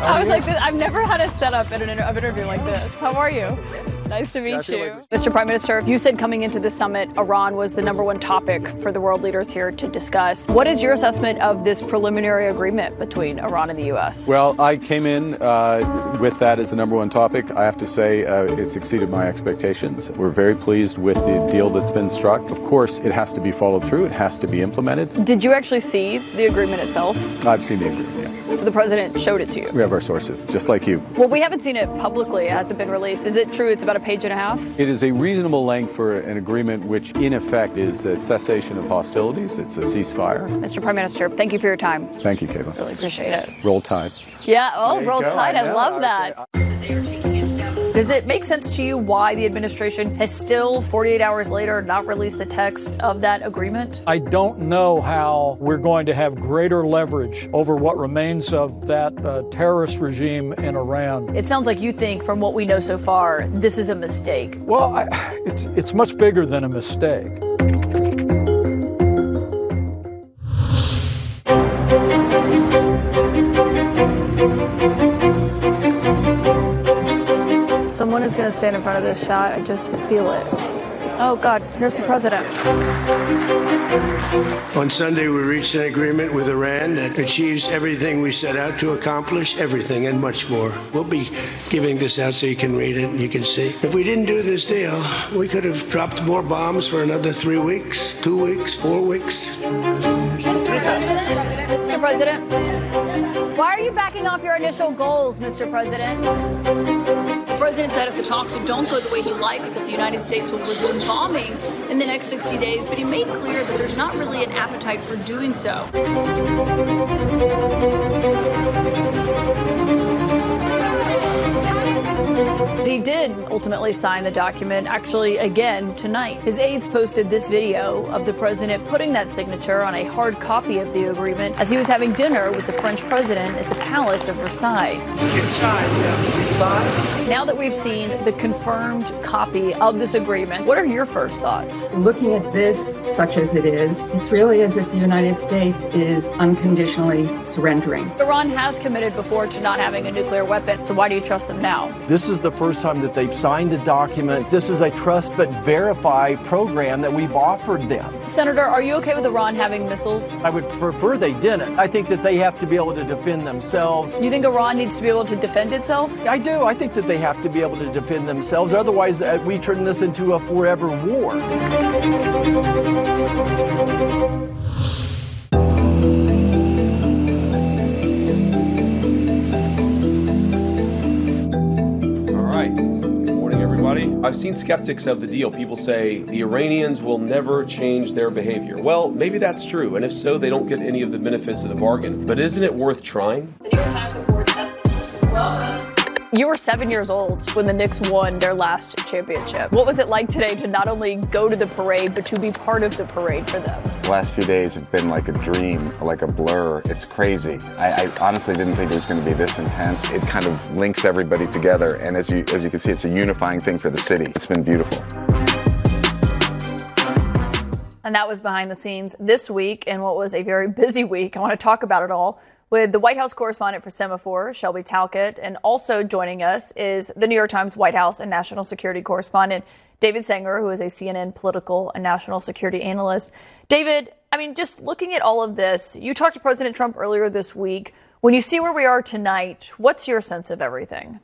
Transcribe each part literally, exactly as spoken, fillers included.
I was like, this, I've never had a setup in an inter- of interview like this. How are you? Nice to meet you. Like Mister Prime Minister, you said coming into the summit, Iran was the number one topic for the world leaders here to discuss. What is your assessment of this preliminary agreement between Iran and the U S? Well, I came in uh, with that as the number one topic. I have to say uh, it's exceeded my expectations. We're very pleased with the deal that's been struck. Of course, it has to be followed through. It has to be implemented. Did you actually see the agreement itself? I've seen the agreement, yes. So the president showed it to you? We have our sources, just like you. Well, we haven't seen it publicly. It hasn't been released. Is it true it's about a page and a half? It is a reasonable length for an agreement which, in effect, is a cessation of hostilities. It's a ceasefire. Mister Prime Minister, thank you for your time. Thank you, Kayla. Really appreciate it. Roll Tide. Yeah, oh, Roll go. Tide. I, I love I that. Does it make sense to you why the administration has still, forty-eight hours later, not released the text of that agreement? I don't know how we're going to have greater leverage over what remains of that uh, terrorist regime in Iran. It sounds like you think, from what we know so far, this is a mistake. Well, I, it's, it's much bigger than a mistake. Someone is going to stand in front of this shot. I just feel it. Oh, God, here's the president. On Sunday, we reached an agreement with Iran that achieves everything we set out to accomplish, everything and much more. We'll be giving this out so you can read it and you can see. If we didn't do this deal, we could have dropped more bombs for another three weeks, two weeks, four weeks. Mister President, why are you backing off your initial goals, Mister President? The president said if the talks don't go the way he likes, that the United States will resume bombing in the next sixty days, but he made clear that there's not really an appetite for doing so. He did ultimately sign the document, actually again tonight. His aides posted this video of the president putting that signature on a hard copy of the agreement as he was having dinner with the French president at the Palace of Versailles. It's time now. Now that we've seen the confirmed copy of this agreement, what are your first thoughts? Looking at this, such as it is, it's really as if the United States is unconditionally surrendering. Iran has committed before to not having a nuclear weapon, so why do you trust them now? This is the first time that they've signed a document. This is a trust but verify program that we've offered them. Senator, are you okay with Iran having missiles? I would prefer they didn't. I think that they have to be able to defend themselves. You think Iran needs to be able to defend itself? I do. I think that they have to be able to defend themselves. Otherwise, uh, we turn this into a forever war. I've seen skeptics of the deal. People say the Iranians will never change their behavior. Well, maybe that's true, and if so, they don't get any of the benefits of the bargain. But isn't it worth trying? The New York Times reports that's well. You were seven years old when the Knicks won their last championship. What was it like today to not only go to the parade, but to be part of the parade for them? The last few days have been like a dream, like a blur. It's crazy. I, I honestly didn't think it was going to be this intense. It kind of links everybody together, and as you as you can see, it's a unifying thing for the city. It's been beautiful. And that was behind the scenes this week in what was a very busy week. I want to talk about it all with the White House correspondent for Semaphore, Shelby Talcott, and also joining us is the New York Times White House and national security correspondent, David Sanger, who is a C N N political and national security analyst. David, I mean, just looking at all of this, you talked to President Trump earlier this week. When you see where we are tonight, what's your sense of everything?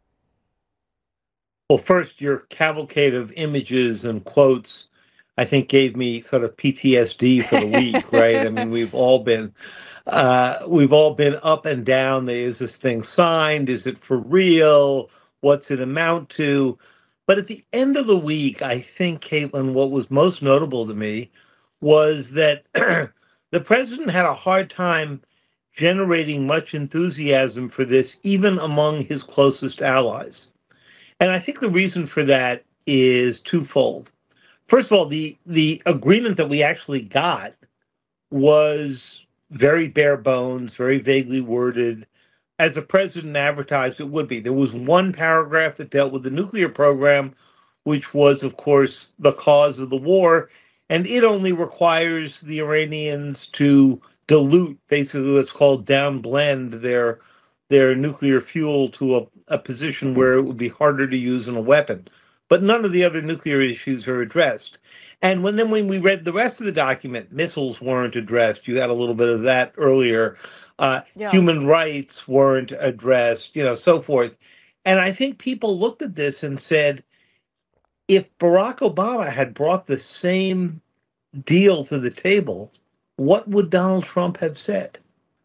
Well, first, your cavalcade of images and quotes, I think, gave me sort of P T S D for the week, right? I mean, we've all been uh, we've all been up and down. Is this thing signed? Is it for real? What's it amount to? But at the end of the week, I think, Caitlin, what was most notable to me was that the president had a hard time generating much enthusiasm for this, even among his closest allies. And I think the reason for that is twofold. First of all, the, the agreement that we actually got was very bare bones, very vaguely worded, as the president advertised it would be. There was one paragraph that dealt with the nuclear program, which was, of course, the cause of the war, and it only requires the Iranians to dilute, basically what's called downblend their their nuclear fuel to a, a position where it would be harder to use in a weapon. But none of the other nuclear issues are addressed. And when then when we read the rest of the document, missiles weren't addressed. You had a little bit of that earlier. Uh, yeah. Human rights weren't addressed, you know, so forth. And I think people looked at this and said, if Barack Obama had brought the same deal to the table, what would Donald Trump have said?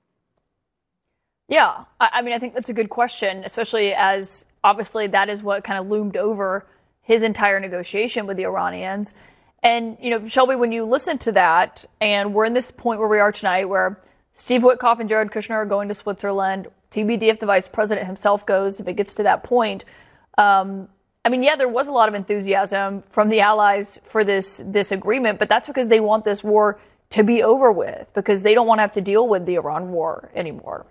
Yeah, I mean, I think that's a good question, especially as obviously that is what kind of loomed over his entire negotiation with the Iranians. And, you know, Shelby, when you listen to that, and we're in this point where we are tonight, where Steve Witkoff and Jared Kushner are going to Switzerland, T B D if the vice president himself goes, if it gets to that point. Um, I mean, yeah, there was a lot of enthusiasm from the allies for this this agreement, but that's because they want this war to be over with, because they don't want to have to deal with the Iran war anymore.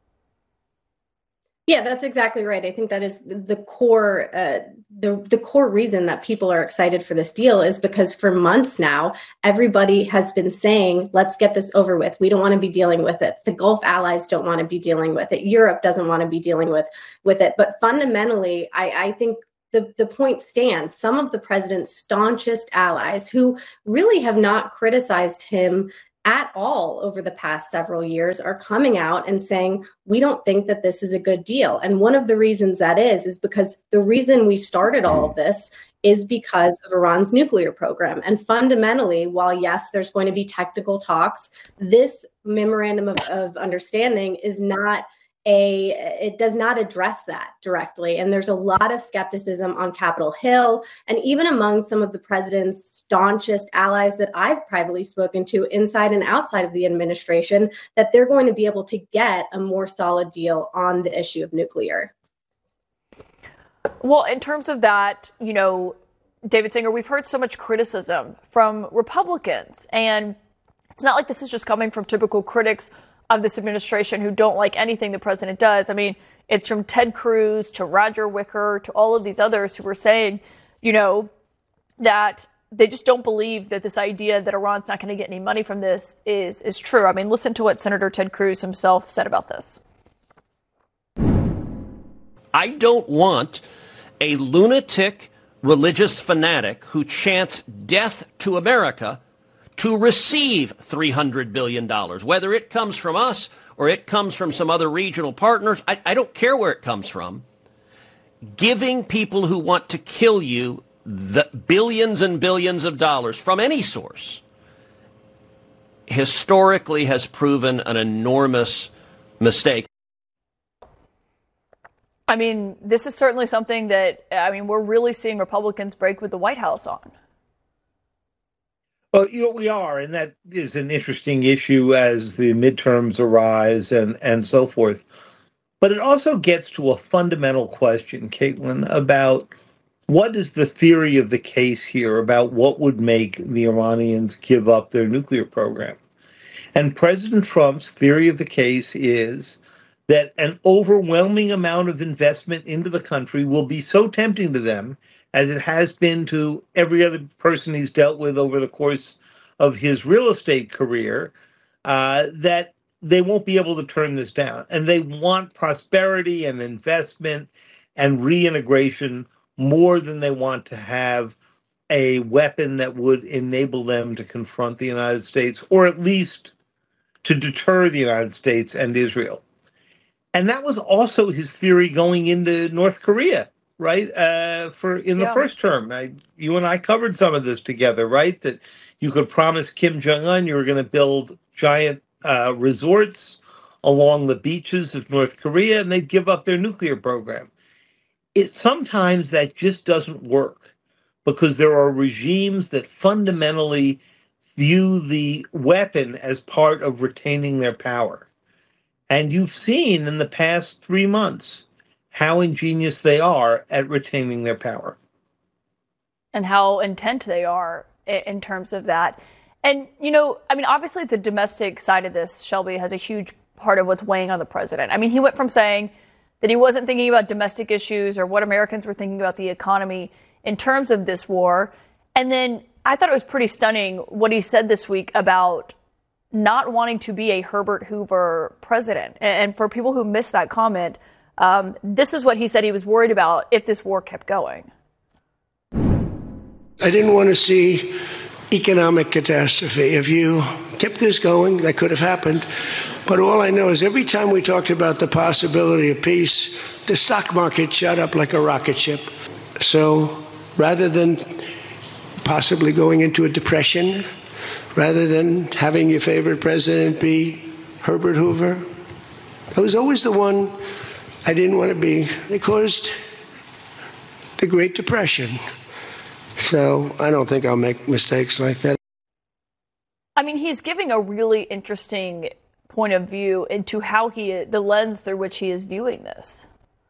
Yeah, that's exactly right. I think that is the core, uh, the the core reason that people are excited for this deal is because for months now, everybody has been saying, let's get this over with. We don't want to be dealing with it. The Gulf allies don't want to be dealing with it. Europe doesn't want to be dealing with, with it. But fundamentally, I, I think the, the point stands. Some of the president's staunchest allies who really have not criticized him at all over the past several years are coming out and saying, we don't think that this is a good deal. And one of the reasons that is, is because the reason we started all of this is because of Iran's nuclear program. And fundamentally, while yes, there's going to be technical talks, this memorandum of, of understanding is not a, it does not address that directly. And there's a lot of skepticism on Capitol Hill and even among some of the president's staunchest allies that I've privately spoken to inside and outside of the administration, that they're going to be able to get a more solid deal on the issue of nuclear. Well, in terms of that, you know, David Sanger, we've heard so much criticism from Republicans, and it's not like this is just coming from typical critics of this administration who don't like anything the president does. I mean, it's from Ted Cruz to Roger Wicker to all of these others who were saying, you know, that they just don't believe that this idea that Iran's not going to get any money from this is is true. I mean, listen to what Senator Ted Cruz himself said about this. I don't want a lunatic religious fanatic who chants death to America to receive three hundred billion dollars, whether it comes from us or it comes from some other regional partners. I, I don't care where it comes from. Giving people who want to kill you the billions and billions of dollars from any source historically has proven an enormous mistake. I mean, this is certainly something that, I mean, we're really seeing Republicans break with the White House on. Well, you know, we are, and that is an interesting issue as the midterms arise and, and so forth. But it also gets to a fundamental question, Caitlin, about what is the theory of the case here about what would make the Iranians give up their nuclear program. And President Trump's theory of the case is that an overwhelming amount of investment into the country will be so tempting to them, as it has been to every other person he's dealt with over the course of his real estate career, uh, that they won't be able to turn this down. And they want prosperity and investment and reintegration more than they want to have a weapon that would enable them to confront the United States, or at least to deter the United States and Israel. And that was also his theory going into North Korea. Right, uh, for in the yeah. first term, I, you and I covered some of this together, right? That you could promise Kim Jong-un you were going to build giant uh, resorts along the beaches of North Korea, and they'd give up their nuclear program. It sometimes that just doesn't work because there are regimes that fundamentally view the weapon as part of retaining their power, and you've seen in the past three months. How ingenious they are at retaining their power. And how intent they are in terms of that. And, you know, I mean, obviously the domestic side of this, Shelby, has a huge part of what's weighing on the president. I mean, he went from saying that he wasn't thinking about domestic issues or what Americans were thinking about the economy in terms of this war. And then I thought it was pretty stunning what he said this week about not wanting to be a Herbert Hoover president. And for people who missed that comment, um, this is what he said he was worried about if this war kept going. I didn't want to see economic catastrophe. If you kept this going, that could have happened. But all I know is every time we talked about the possibility of peace, the stock market shot up like a rocket ship. So rather than possibly going into a depression, rather than having your favorite president be Herbert Hoover, I was always the one I didn't want to be. They caused the Great Depression. So I don't think I'll make mistakes like that. I mean, he's giving a really interesting point of view into how he, the lens through which he is viewing this.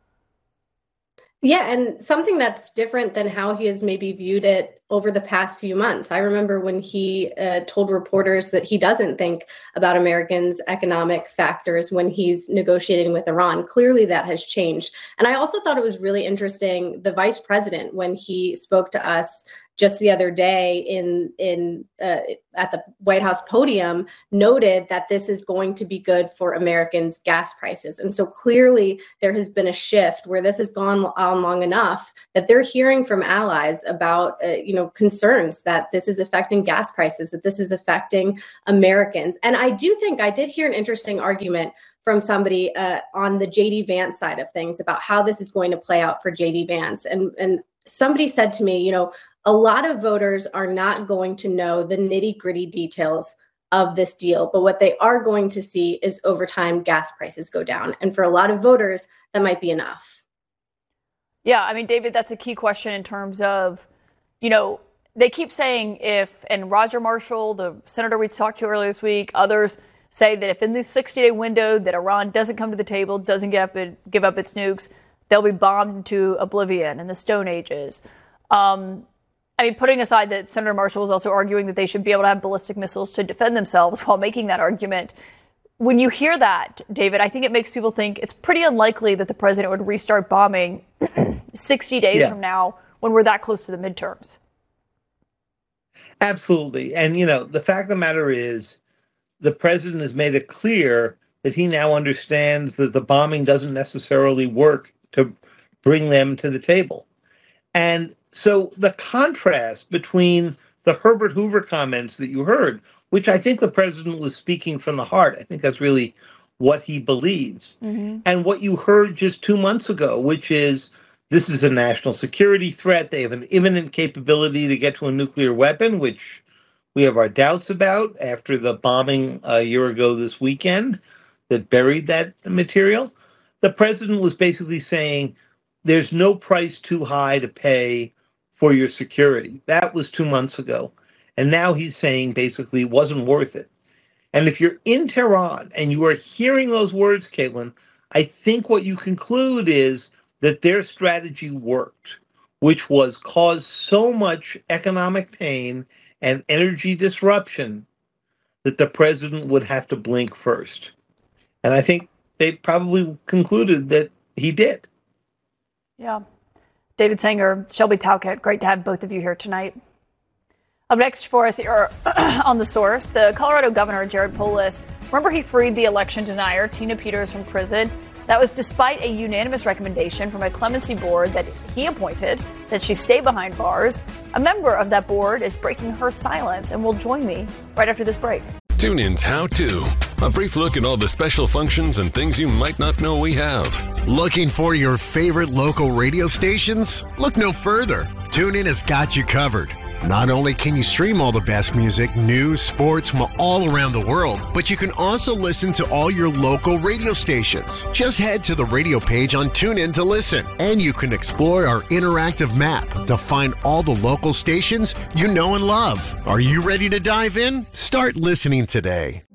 Yeah, and something that's different than how he has maybe viewed it over the past few months. I remember when he uh, told reporters that he doesn't think about Americans' economic factors when he's negotiating with Iran. Clearly that has changed. And I also thought it was really interesting, the vice president, when he spoke to us just the other day in in uh, at the White House podium, noted that this is going to be good for Americans' gas prices. And so clearly there has been a shift where this has gone on long enough that they're hearing from allies about, uh, you know, concerns that this is affecting gas prices, that this is affecting Americans. And I do think I did hear an interesting argument from somebody uh, on the J D Vance side of things about how this is going to play out for J D Vance. And, and somebody said to me, you know, a lot of voters are not going to know the nitty gritty details of this deal, but what they are going to see is over time gas prices go down. And for a lot of voters, that might be enough. Yeah, I mean, David, that's a key question in terms of, you know, they keep saying if, and Roger Marshall, the senator we talked to earlier this week, others say that if in this sixty-day window that Iran doesn't come to the table, doesn't give up, it, give up its nukes, they'll be bombed into oblivion in the Stone Ages. Um, I mean, putting aside that Senator Marshall was also arguing that they should be able to have ballistic missiles to defend themselves while making that argument. When you hear that, David, I think it makes people think it's pretty unlikely that the president would restart bombing sixty days yeah. from now when we're that close to the midterms. Absolutely. And, you know, the fact of the matter is the president has made it clear that he now understands that the bombing doesn't necessarily work to bring them to the table. And so the contrast between the Herbert Hoover comments that you heard, which I think the president was speaking from the heart, I think that's really what he believes, mm-hmm. and what you heard just two months ago, which is this is a national security threat. They have an imminent capability to get to a nuclear weapon, which we have our doubts about after the bombing a year ago this weekend that buried that material. The president was basically saying there's no price too high to pay for your security. That was two months ago. And now he's saying basically it wasn't worth it. And if you're in Tehran and you are hearing those words, Caitlin, I think what you conclude is that their strategy worked, which was cause so much economic pain and energy disruption that the president would have to blink first. And I think they probably concluded that he did. Yeah. David Sanger, Shelby Talcott, great to have both of you here tonight. Up next for us here on The Source, the Colorado governor, Jared Polis. Remember, he freed the election denier, Tina Peters, from prison. That was despite a unanimous recommendation from a clemency board that he appointed that she stay behind bars. A member of that board is breaking her silence and will join me right after this break. TuneIn's How To. A brief look at all the special functions and things you might not know we have. Looking for your favorite local radio stations? Look no further. TuneIn has got you covered. Not only can you stream all the best music, news, sports from all around the world, but you can also listen to all your local radio stations. Just head to the radio page on TuneIn to listen, and you can explore our interactive map to find all the local stations you know and love. Are you ready to dive in? Start listening today.